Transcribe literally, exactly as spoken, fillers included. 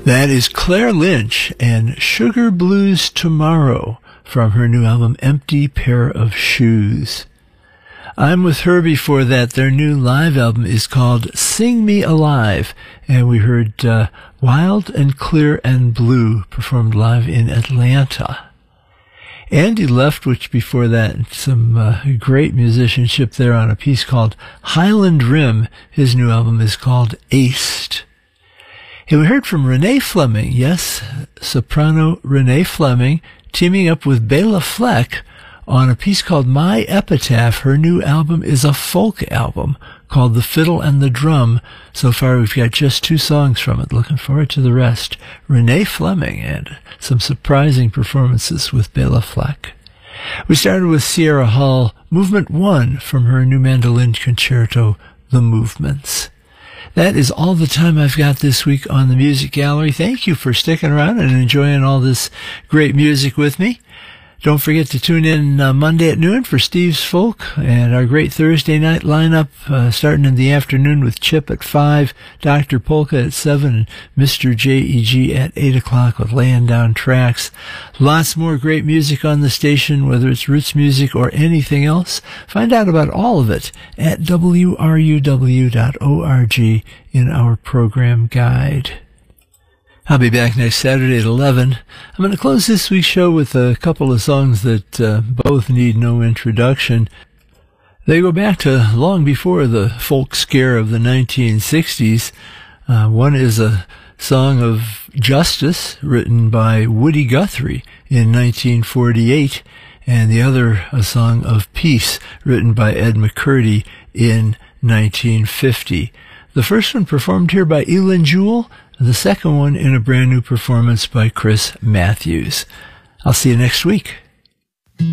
That is Claire Lynch and Sugar Blues Tomorrow from her new album Empty Pair of Shoes. I'm with her before that. Their new live album is called Sing Me Alive, and we heard uh, Wild and Clear and Blue performed live in Atlanta. Andy Leftwich before that, some uh, great musicianship there on a piece called Highland Rim. His new album is called Aced. Hey, we heard from Renee Fleming, yes, soprano Renee Fleming, teaming up with Bela Fleck on a piece called My Epitaph. Her new album is a folk album called The Fiddle and the Drum. So far, we've got just two songs from it. Looking forward to the rest. Renee Fleming and some surprising performances with Bela Fleck. We started with Sierra Hull, Movement One from her new mandolin concerto, The Movements. That is all the time I've got this week on the Music Gallery. Thank you for sticking around and enjoying all this great music with me. Don't forget to tune in uh, Monday at noon for Steve's Folk and our great Thursday night lineup, uh, starting in the afternoon with Chip at five, Doctor Polka at seven, and Mister J E G at eight o'clock with laying down tracks. Lots more great music on the station, whether it's roots music or anything else. Find out about all of it at W R U W dot org in our program guide. I'll be back next Saturday at eleven. I'm going to close this week's show with a couple of songs that uh, both need no introduction. They go back to long before the folk scare of the nineteen sixties. Uh, one is a song of Justice written by Woody Guthrie in nineteen forty-eight, and the other a song of Peace written by Ed McCurdy in nineteen fifty. The first one performed here by Elin Jewell, the second one in a brand new performance by Chris Matthews. I'll see you next week.